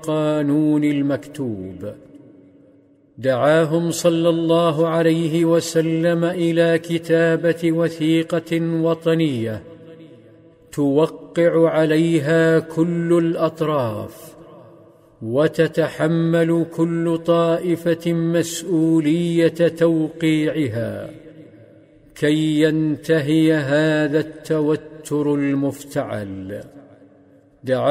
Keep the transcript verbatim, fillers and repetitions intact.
القانون المكتوب. دعاهم صلى الله عليه وسلم إلى كتابة وثيقة وطنية توقع عليها كل الأطراف، وتتحمل كل طائفة مسؤولية توقيعها، كي ينتهي هذا التوتر المفتعل. دعا